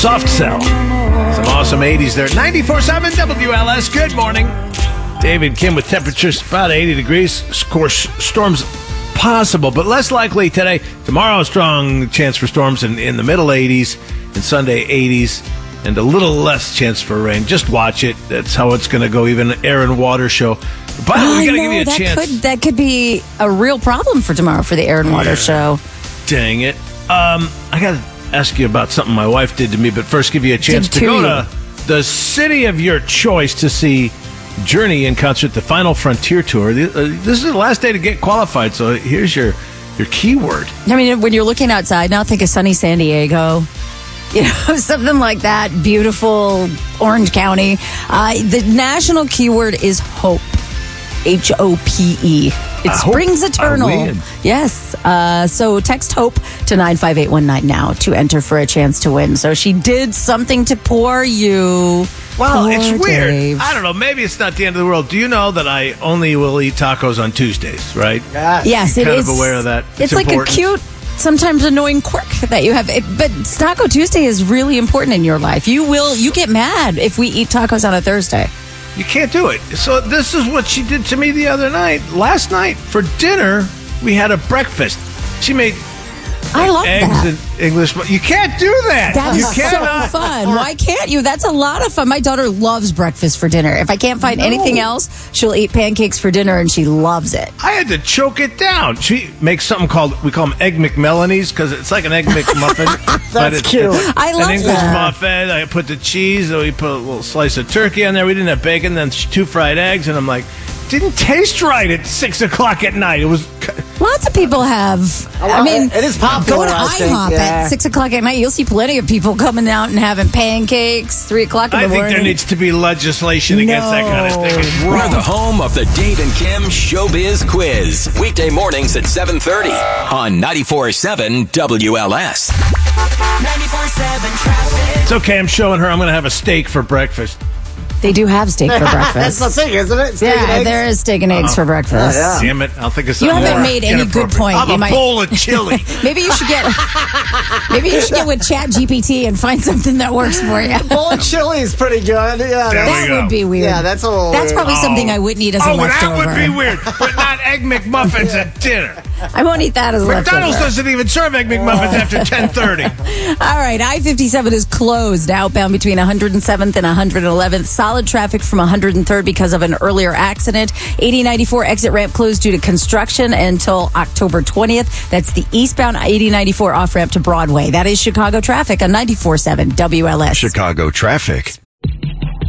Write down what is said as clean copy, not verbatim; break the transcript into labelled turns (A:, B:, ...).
A: Soft Cell. Some awesome 80s there. 94.7 WLS. Good morning. David Kim with temperatures about 80 degrees. Of course, storms possible, but less likely today. Tomorrow, a strong chance for storms in the middle 80s, and Sunday 80s, and a little less chance for rain. Just watch it. That's how it's going to go. Even air and water show. But we got to give you a chance.
B: That could be a real problem for tomorrow for the air and water show.
A: Dang it. I got to ask you about something my wife did to me, but first give you a chance to go to the city of your choice to see Journey in concert, the Final Frontier Tour. This is the last day to get qualified, so here's your keyword.
B: I mean, when you're looking outside now, think of sunny San Diego. You know, something like that. Beautiful Orange County. The national keyword is hope. HOPE. It springs eternal. Yes. So text HOPE to 95819 now to enter for a chance to win. So she did something to poor you.
A: Well,
B: poor
A: it's weird.
B: Dave.
A: I don't know. Maybe it's not the end of the world. Do you know that I only will eat tacos on Tuesdays, right?
B: Yes,
A: You're
B: it
A: kind
B: is.
A: of aware of that.
B: It's like
A: important.
B: a cute, sometimes annoying quirk that you have. But Taco Tuesday is really important in your life. You get mad if we eat tacos on a Thursday.
A: You can't do it. So this is what she did to me the other night. Last night for dinner, we had a breakfast. She made
B: I love
A: eggs
B: that.
A: and English. You can't do that.
B: That
A: you
B: is
A: cannot.
B: so fun. Why can't you? That's a lot of fun. My daughter loves breakfast for dinner. If I can't find anything else, she'll eat pancakes for dinner, and she loves it.
A: I had to choke it down. She makes something we call them Egg McMelanies, because it's like an Egg McMuffin.
C: That's
A: it's
C: cute.
B: I love
A: an English
B: that.
A: muffin. I put the cheese, and we put a little slice of turkey on there. We didn't have bacon, then 2 fried eggs, and I'm like, didn't taste right at 6 o'clock at night. It was...
B: Lots of people have. I mean,
C: it is popular.
B: Go to
C: I think,
B: IHOP at 6 o'clock at night. You'll see plenty of people coming out and having pancakes 3 o'clock in the
A: I think
B: morning.
A: there needs to be legislation against that kind of thing. It's
D: We're
A: wrong.
D: the home of the Dave and Kim Showbiz Quiz. Weekday mornings at 7:30 on 94.7 WLS.
E: 94.7 traffic.
A: It's okay. I'm showing her I'm going to have a steak for breakfast.
B: They do have steak for
C: That's
B: breakfast.
C: the thing, isn't it? Steak and
B: Yeah,
C: eggs?
B: there is steak and eggs for breakfast.
C: Yeah.
A: Damn it. I'll think of
B: You
A: something
B: haven't
A: more
B: made any good
A: inappropriate.
B: point.
A: I'll
B: You
A: have a
B: might-
A: bowl of chili.
B: Maybe you should get with Chat GPT and find something that works for you.
C: Bowl of chili is pretty good. Yeah,
A: There we
B: That
A: go.
B: would be weird.
C: yeah, that's a little
B: That's
C: weird.
B: probably something I wouldn't eat as a
A: Oh, well,
B: leftover.
A: that would be weird. But not Egg McMuffins at dinner.
B: I won't eat that as a
A: McDonald's
B: leftover.
A: doesn't even serve Egg McMuffins after 10:30.
B: All right, I-57 is closed outbound between 107th and 111th. Solid traffic from 103rd because of an earlier accident. 8094 exit ramp closed due to construction until October 20th. That's the eastbound 8094 off ramp to Broadway. That is Chicago traffic on 94.7 WLS.
F: Chicago traffic.